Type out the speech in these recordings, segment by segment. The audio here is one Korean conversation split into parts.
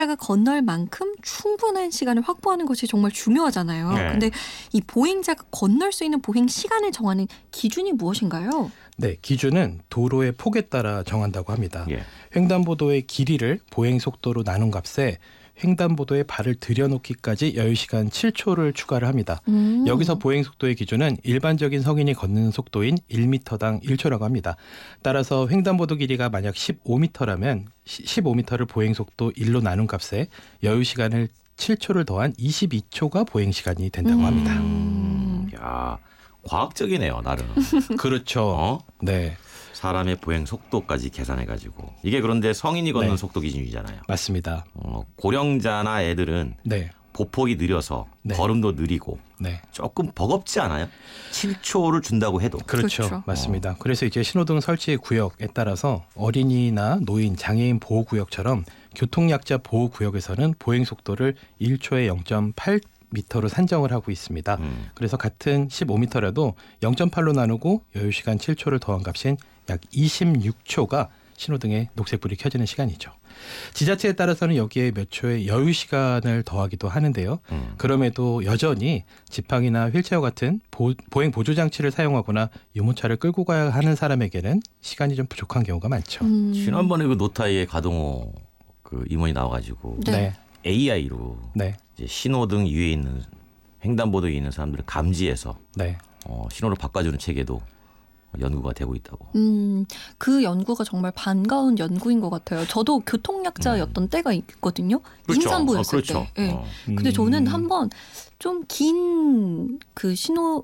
가 건널 만큼 충분한 시간을 확보하는 것이 정말 중요하잖아요. 네. 근데 이 보행자가 건널 수 있는 보행 시간을 정하는 기준이 무엇인가요? 네, 기준은 도로의 폭에 따라 정한다고 합니다. 예. 횡단보도의 길이를 보행 속도로 나눈 값에 횡단보도에 발을 들여놓기까지 여유시간 7초를 추가를 합니다. 여기서 보행속도의 기준은 일반적인 성인이 걷는 속도인 1m당 1초라고 합니다. 따라서 횡단보도 길이가 만약 15m라면 15m를 보행속도 1로 나눈 값에 여유시간을 7초를 더한 22초가 보행시간이 된다고 합니다. 야, 과학적이네요, 나름. 그렇죠. 네. 사람의 보행 속도까지 계산해가지고. 이게 그런데 성인이 걷는 네. 속도 기준이잖아요. 맞습니다. 고령자나 애들은 네. 보폭이 느려서 네. 걸음도 느리고 네. 조금 버겁지 않아요? 7초를 준다고 해도. 그렇죠. 그렇죠. 맞습니다. 그래서 이제 신호등 설치 구역에 따라서 어린이나 노인, 장애인 보호구역처럼 교통약자 보호구역에서는 보행속도를 1초에 0.8m로 산정을 하고 있습니다. 그래서 같은 15m라도 0.8로 나누고 여유시간 7초를 더한 값인 약 26초가 신호등에 녹색불이 켜지는 시간이죠. 지자체에 따라서는 여기에 몇 초의 여유시간을 더하기도 하는데요. 그럼에도 여전히 지팡이나 휠체어 같은 보행 보조장치를 사용하거나 유모차를 끌고 가야 하는 사람에게는 시간이 좀 부족한 경우가 많죠. 지난번에 그 노타이의 가동호 그 임원이 나와가지고 네. AI로 네. 이제 신호등 위에 있는 횡단보도에 있는 사람들을 감지해서 네. 신호를 바꿔주는 체계도 연구가 되고 있다고. 그 연구가 정말 반가운 연구인 것 같아요. 저도 교통약자였던 때가 있거든요. 그렇죠. 임산부였을 그렇죠. 때. 네. 근데 저는 한번 좀 긴 그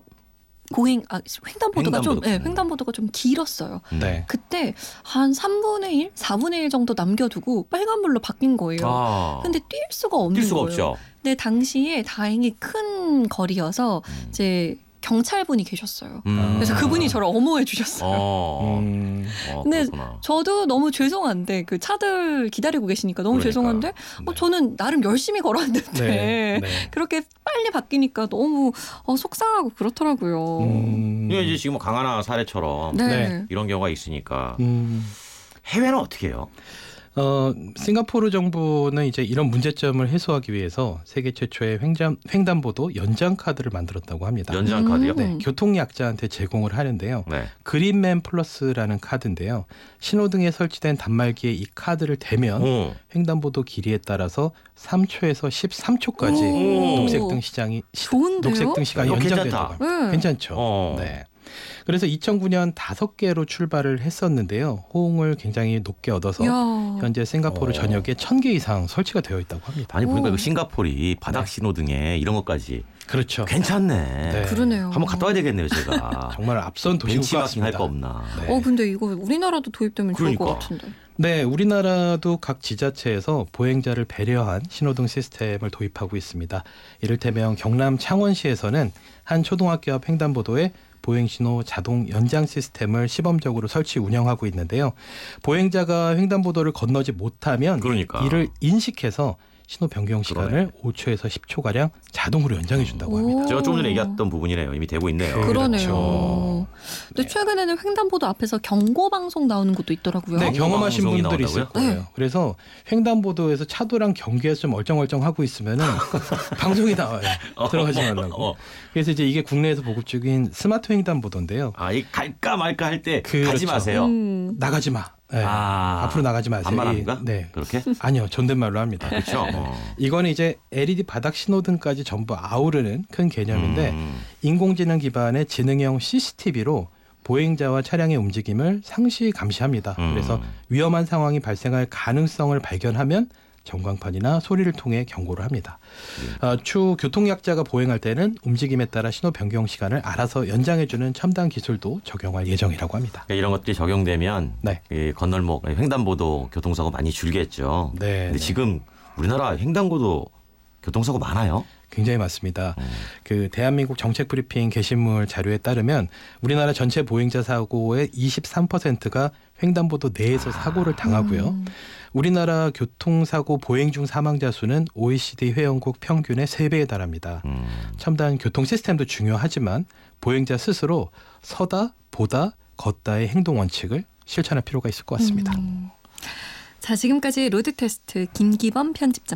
횡단보도가 좀 횡단보도가 좀 길었어요. 네. 그때 한 3분의 1, 4분의 1 정도 남겨두고 빨간불로 바뀐 거예요. 근데 뛸 수가 없는 뛸 수가 거예요. 없죠. 근데 당시에 다행히 큰 거리여서 이제 경찰분이 계셨어요. 그래서 그분이 저를 엄호해 주셨어요. 근데 그렇구나. 저도 너무 죄송한데 그 차들 기다리고 계시니까 너무 그러니까. 죄송한데 저는 나름 열심히 걸었는데 네. 네. 그렇게 빨리 바뀌니까 너무 속상하고 그렇더라고요. 이게 이제 지금 강하나 사례처럼 네. 이런 경우가 있으니까 해외는 어떻게 해요? 싱가포르 정부는 이제 이런 문제점을 해소하기 위해서 세계 최초의 횡단보도 연장 카드를 만들었다고 합니다. 연장 카드요? 네, 교통약자한테 제공을 하는데요. 네. 그린맨 플러스라는 카드인데요. 신호등에 설치된 단말기에 이 카드를 대면 횡단보도 길이에 따라서 3초에서 13초까지 좋은데요? 녹색등 시간이 연장된다고 괜찮다. 합니다. 괜찮죠. 네. 그래서 2009년 5개로 출발을 했었는데요. 호응을 굉장히 높게 얻어서 현재 싱가포르 전역에 1,000개 이상 설치가 되어 있다고 합니다. 아니 보니까 그 싱가포르이 바닥 신호등에 이런 것까지 그렇죠. 괜찮네. 네. 그러네요. 한번 갔다 와야 되겠네요, 제가. 정말 앞선 도시국 벤치마킹 할 같습니다. 거 없나. 네. 근데 이거 우리나라도 도입되면 좋을 것 그러니까. 같은데. 네, 우리나라도 각 지자체에서 보행자를 배려한 신호등 시스템을 도입하고 있습니다. 이를테면 경남 창원시에서는 한 초등학교 앞 횡단보도에 보행신호 자동 연장 시스템을 시범적으로 설치 운영하고 있는데요. 보행자가 횡단보도를 건너지 못하면 이를 인식해서 신호 변경 시간을 5초에서 10초가량 자동으로 연장해 준다고 합니다. 제가 좀 전에 얘기했던 부분이네요. 이미 되고 있네요. 그러네요. 근데 최근에는 횡단보도 앞에서 경고방송 나오는 것도 있더라고요. 네, 경험하신 분들이 나온다고요? 있을 거예요. 네. 그래서 횡단보도에서 차도랑 경계에서 좀 얼쩡얼쩡하고 있으면 방송이 나와요. 들어가지 말라고. 그래서 이제 이게 국내에서 보급 중인 스마트 횡단보도인데요. 이 갈까 말까 할 때 가지 마세요. 나가지 마. 네. 앞으로 나가지 마세요. 반말합니까? 네. 그렇게? 아니요. 존댓말로 합니다. 그렇죠. 이거는 이제 LED 바닥 신호등까지 전부 아우르는 큰 개념인데 인공지능 기반의 지능형 CCTV로 보행자와 차량의 움직임을 상시 감시합니다. 그래서 위험한 상황이 발생할 가능성을 발견하면 전광판이나 소리를 통해 경고를 합니다. 추후 교통약자가 보행할 때는 움직임에 따라 신호 변경 시간을 알아서 연장해주는 첨단 기술도 적용할 예정이라고 합니다. 그러니까 이런 것들이 적용되면 이 건널목, 횡단보도 교통사고 많이 줄겠죠. 네. 근데 지금 우리나라 횡단보도 교통사고 많아요? 굉장히 많습니다. 그 대한민국 정책브리핑 게시물 자료에 따르면 우리나라 전체 보행자 사고의 23%가 횡단보도 내에서 사고를 당하고요. 우리나라 교통사고 보행 중 사망자 수는 OECD 회원국 평균의 3배에 달합니다. 첨단 교통 시스템도 중요하지만 보행자 스스로 서다, 보다, 걷다의 행동 원칙을 실천할 필요가 있을 것 같습니다. 자, 지금까지 로드 테스트 김기범 편집장